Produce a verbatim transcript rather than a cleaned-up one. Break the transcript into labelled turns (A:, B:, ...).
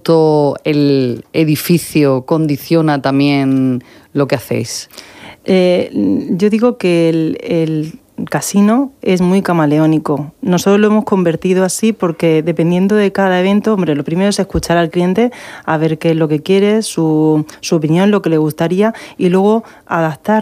A: punto el edificio condiciona también lo que hacéis?
B: Eh, yo digo que el, el casino es muy camaleónico. Nosotros lo hemos convertido así porque dependiendo de cada evento, hombre, lo primero es escuchar al cliente a ver qué es lo que quiere, su, su opinión, lo que le gustaría, y luego adaptar